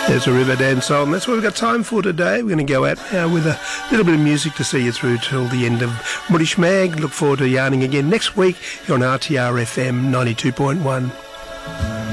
There's a Riverdance song. That's what we've got time for today. We're going to go out now with a little bit of music to see you through till the end of British Mag. Look forward to yarning again next week here on RTR FM 92.1.